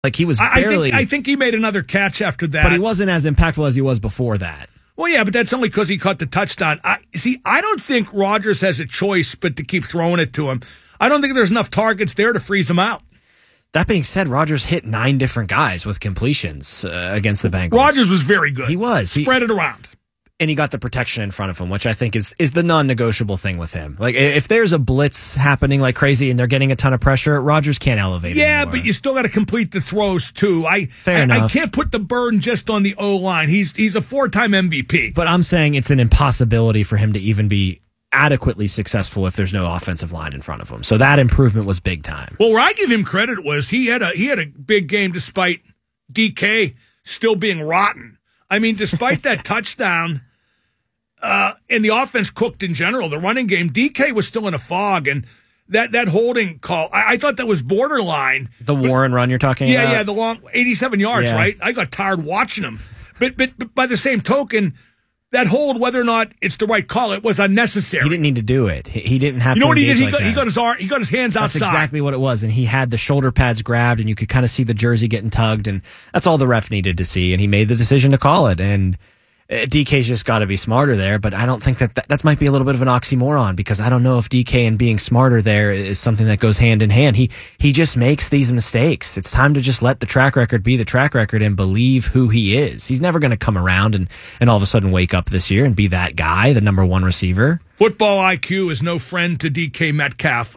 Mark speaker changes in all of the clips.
Speaker 1: Like he was barely.
Speaker 2: I think he made another catch after that.
Speaker 1: But he wasn't as impactful as he was before that.
Speaker 2: Well, yeah, but that's only because he caught the touchdown. I don't think Rodgers has a choice but to keep throwing it to him. I don't think there's enough targets there to freeze him out.
Speaker 1: That being said, Rodgers hit 9 different guys with completions against the Bengals.
Speaker 2: Rodgers was very good.
Speaker 1: He was.
Speaker 2: Spread it around.
Speaker 1: And he got the protection in front of him, which I think is the non-negotiable thing with him. Like, if there's a blitz happening like crazy and they're getting a ton of pressure, Rodgers can't elevate
Speaker 2: Yeah,
Speaker 1: anymore.
Speaker 2: but you still got to complete the throws, too.
Speaker 1: Fair enough.
Speaker 2: I can't put the burden just on the O-line. He's a 4-time MVP.
Speaker 1: But I'm saying it's an impossibility for him to even be adequately successful if there's no offensive line in front of him. So that improvement was big time.
Speaker 2: Well, where I give him credit was he had a big game despite DK still being rotten. I mean, despite that touchdown... and the offense cooked in general, the running game, DK was still in a fog, and that holding call, I thought that was borderline.
Speaker 1: The Warren run you're talking about?
Speaker 2: Yeah, the long 87 yards,
Speaker 1: Yeah.
Speaker 2: right? I got tired watching him. But by the same token, that hold, whether or not it's the right call, it was unnecessary.
Speaker 1: He didn't need to do it. He didn't have to.
Speaker 2: You know what he did?
Speaker 1: engage like
Speaker 2: He got his hands outside.
Speaker 1: That's exactly what it was, and he had the shoulder pads grabbed, and you could kind of see the jersey getting tugged, and that's all the ref needed to see, and he made the decision to call it, and DK's just got to be smarter there, but I don't think that might be a little bit of an oxymoron, because I don't know if DK and being smarter there is something that goes hand in hand. He just makes these mistakes. It's time to just let the track record be the track record and believe who he is. He's never going to come around and all of a sudden wake up this year and be that guy, the number one receiver.
Speaker 2: Football IQ is no friend to DK Metcalf.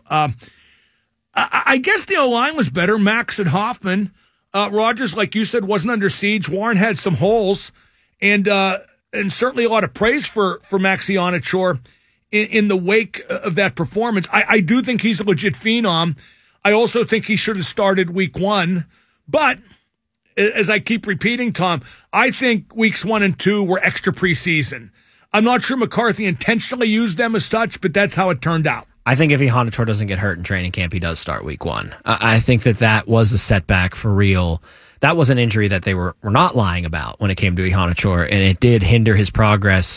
Speaker 2: I guess the O-line was better. Max and Hoffman. Rodgers, like you said, wasn't under siege. Warren had some holes. And certainly a lot of praise for Max Ionichor in the wake of that performance. I do think he's a legit phenom. I also think he should have started week 1. But, as I keep repeating, Tom, I think weeks 1 and 2 were extra preseason. I'm not sure McCarthy intentionally used them as such, but that's how it turned out.
Speaker 1: I think if Ionichor doesn't get hurt in training camp, he does start week 1. I think that was a setback for real. That was an injury that they were not lying about when it came to Ionichor, and it did hinder his progress.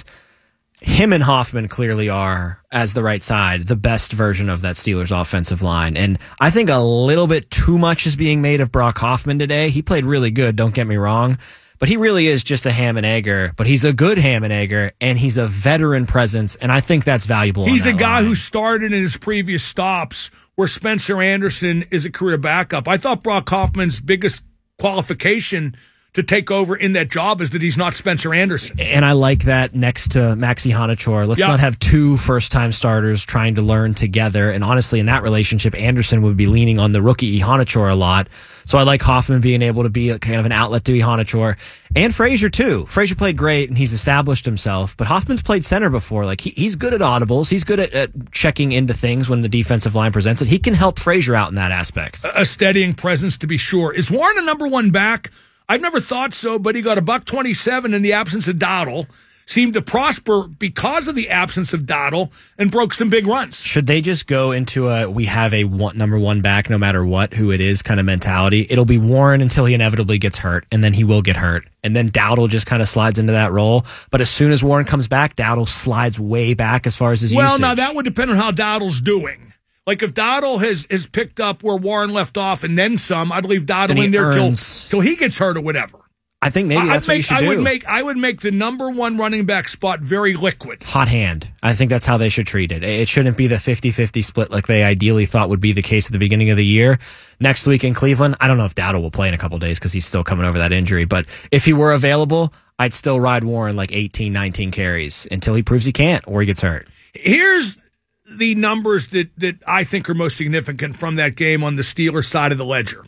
Speaker 1: Him and Hoffman clearly are, as the right side, the best version of that Steelers offensive line. And I think a little bit too much is being made of Brock Hoffman today. He played really good, don't get me wrong, but he really is just a ham and egger. But he's a good ham and egger, and he's a veteran presence, and I think that's valuable.
Speaker 2: He's a guy who started in his previous stops where Spencer Anderson is a career backup. I thought Brock Hoffman's biggest qualification to take over in that job is that he's not Spencer Anderson.
Speaker 1: And I like that next to Maxi Ionichor. Let's not have 2 first-time starters trying to learn together. And honestly, in that relationship, Anderson would be leaning on the rookie Ionichor a lot. So I like Hoffman being able to be kind of an outlet to Ionichor. And Frazier, too. Frazier played great, and he's established himself. But Hoffman's played center before. Like he's good at audibles. He's good at checking into things when the defensive line presents it. He can help Frazier out in that aspect.
Speaker 2: A steadying presence, to be sure. Is Warren a number 1 back? I've never thought so, but he got $127 in the absence of Dowdle. Seemed to prosper because of the absence of Dowdle and broke some big runs.
Speaker 1: Should they just go into we have a number 1 back no matter what, who it is kind of mentality? It'll be Warren until he inevitably gets hurt, and then he will get hurt. And then Dowdle just kind of slides into that role. But as soon as Warren comes back, Dowdle slides way back as far as his usage.
Speaker 2: Well, now that would depend on how Dowdle's doing. Like if Dowdle has picked up where Warren left off and then some, I'd leave Dowdle in there till he gets hurt or whatever.
Speaker 1: I think maybe that's what you should do.
Speaker 2: I would make the number 1 running back spot very liquid.
Speaker 1: Hot hand. I think that's how they should treat it. It shouldn't be the 50-50 split like they ideally thought would be the case at the beginning of the year. Next week in Cleveland, I don't know if Dowdle will play in a couple days because he's still coming over that injury. But if he were available, I'd still ride Warren like 18, 19 carries until he proves he can't or he gets hurt.
Speaker 2: Here's the numbers that I think are most significant from that game on the Steelers side of the ledger.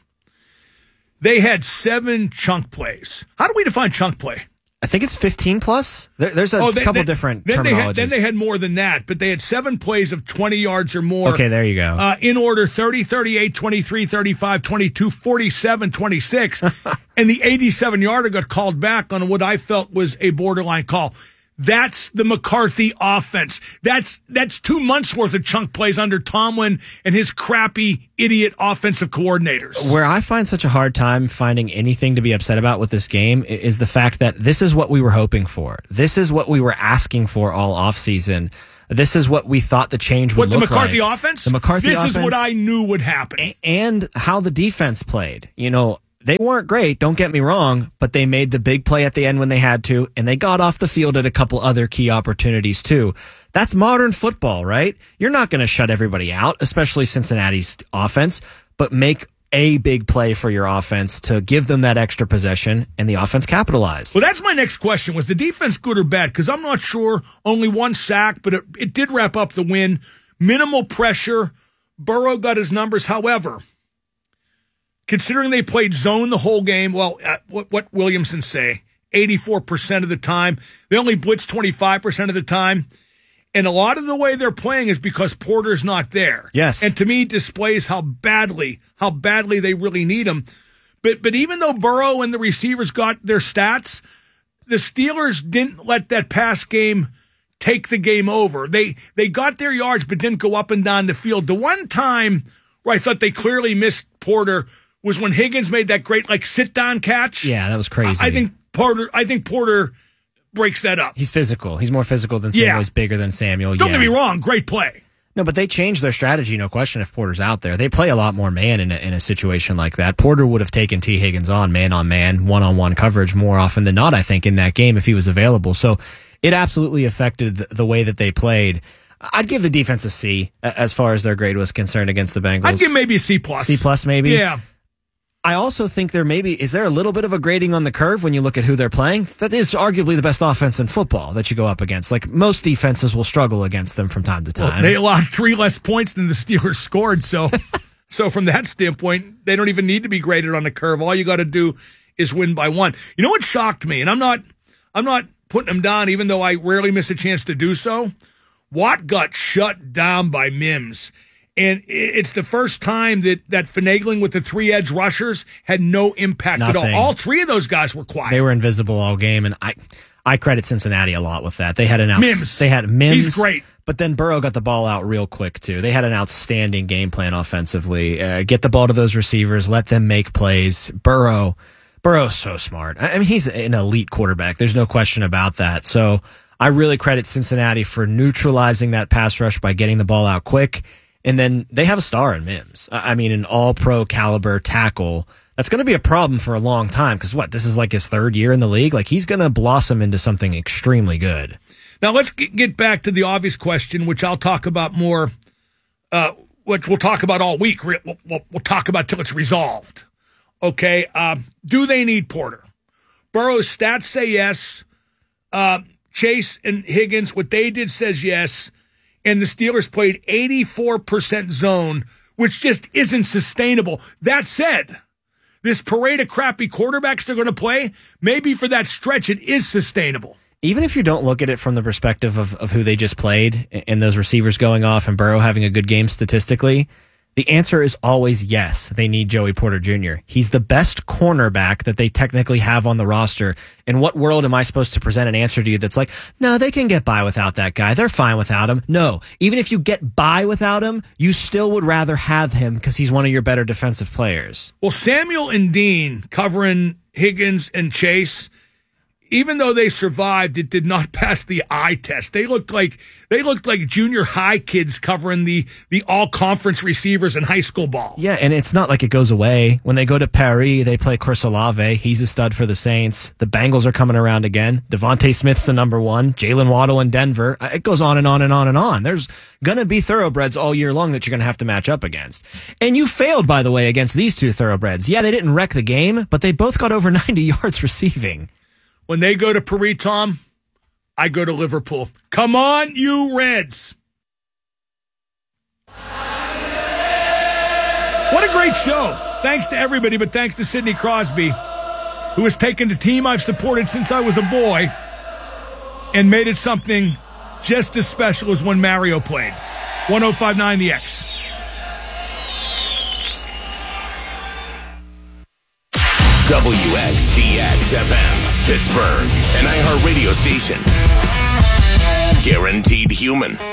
Speaker 2: They had 7 chunk plays. How do we define chunk play?
Speaker 1: I think it's 15 plus. There's a couple different terminologies.
Speaker 2: Then they had more than that, but they had 7 plays of 20 yards or more.
Speaker 1: Okay, there you go.
Speaker 2: In order, 30, 38, 23, 35, 22, 47, 26. And the 87-yarder got called back on what I felt was a borderline call. That's the McCarthy offense. That's 2 months worth of chunk plays under Tomlin and his crappy idiot offensive coordinators.
Speaker 1: Where I find such a hard time finding anything to be upset about with this game is the fact that this is what we were hoping for. This is what we were asking for all offseason. This is what we thought the change would look like.
Speaker 2: What, the McCarthy offense?
Speaker 1: The McCarthy offense.
Speaker 2: This is what I knew would happen.
Speaker 1: And how the defense played. You know, They weren't great, don't get me wrong, but they made the big play at the end when they had to, and they got off the field at a couple other key opportunities too. That's modern football, right? You're not going to shut everybody out, especially Cincinnati's offense, but make a big play for your offense to give them that extra possession, and the offense capitalized.
Speaker 2: Well, that's my next question. Was the defense good or bad? Because I'm not sure. Only one sack, but it did wrap up the win. Minimal pressure. Burrow got his numbers. However, considering they played zone the whole game, well, what Williamson say? 84% of the time. They only blitz 25% of the time. And a lot of the way they're playing is because Porter's not there.
Speaker 1: Yes.
Speaker 2: And to me, displays how badly they really need him. But even though Burrow and the receivers got their stats, the Steelers didn't let that pass game take the game over. They got their yards, but didn't go up and down the field. The one time where I thought they clearly missed Porter was when Higgins made that great sit down catch.
Speaker 1: Yeah, that was crazy.
Speaker 2: I think Porter breaks that up.
Speaker 1: He's physical. He's more physical than Samuel. He's bigger than Samuel.
Speaker 2: Don't get me wrong, great play.
Speaker 1: No, but they changed their strategy, no question, if Porter's out there. They play a lot more man in a situation like that. Porter would have taken T. Higgins on man, one-on-one coverage more often than not, I think, in that game if he was available. So it absolutely affected the way that they played. I'd give the defense a C as far as their grade was concerned against the Bengals.
Speaker 2: I'd give maybe a C+.
Speaker 1: C+, maybe?
Speaker 2: Yeah.
Speaker 1: I also think is there a little bit of a grading on the curve when you look at who they're playing? That is arguably the best offense in football that you go up against. Like, most defenses will struggle against them from time to time.
Speaker 2: Well, they allowed 3 less points than the Steelers scored, so from that standpoint, they don't even need to be graded on the curve. All you got to do is win by 1. You know what shocked me, and I'm not putting them down, even though I rarely miss a chance to do so. Watt got shut down by Mims. And it's the first time that finagling with the 3 edge rushers had no impact at all. All 3 of those guys were quiet.
Speaker 1: They were invisible all game, and I credit Cincinnati a lot with that. They had
Speaker 2: Mims.
Speaker 1: They had Mims.
Speaker 2: He's great.
Speaker 1: But then Burrow got the ball out real quick, too. They had an outstanding game plan offensively. Get the ball to those receivers. Let them make plays. Burrow's so smart. I mean, he's an elite quarterback. There's no question about that. So I really credit Cincinnati for neutralizing that pass rush by getting the ball out quick. And then they have a star in Mims. I mean, an all-pro caliber tackle. That's going to be a problem for a long time because, this is like his 3rd year in the league? Like, he's going to blossom into something extremely good.
Speaker 2: Now, let's get back to the obvious question, which I'll talk about more, which we'll talk about all week. We'll talk about till it's resolved. Okay? Do they need Porter? Burrow's stats say yes. Chase and Higgins, what they did says yes. And the Steelers played 84% zone, which just isn't sustainable. That said, this parade of crappy quarterbacks they're going to play, maybe for that stretch it is sustainable.
Speaker 1: Even if you don't look at it from the perspective of who they just played and those receivers going off and Burrow having a good game statistically, the answer is always yes. They need Joey Porter Jr. He's the best cornerback that they technically have on the roster. In what world am I supposed to present an answer to you that's like, no, they can get by without that guy. They're fine without him. No, even if you get by without him, you still would rather have him because he's one of your better defensive players.
Speaker 2: Well, Samuel and Dean covering Higgins and Chase, even though they survived, it did not pass the eye test. They looked like junior high kids covering the all-conference receivers in high school ball.
Speaker 1: Yeah, and it's not like it goes away. When they go to Paris, they play Chris Olave. He's a stud for the Saints. The Bengals are coming around again. Devontae Smith's the number 1. Jalen Waddle in Denver. It goes on and on and on and on. There's going to be thoroughbreds all year long that you're going to have to match up against. And you failed, by the way, against these 2 thoroughbreds. Yeah, they didn't wreck the game, but they both got over 90 yards receiving.
Speaker 2: When they go to Paris, Tom, I go to Liverpool. Come on, you Reds. What a great show. Thanks to everybody, but thanks to Sidney Crosby, who has taken the team I've supported since I was a boy and made it something just as special as when Mario played. 105.9 The X.
Speaker 3: WXDX-FM, Pittsburgh, an iHeart radio station. Guaranteed human.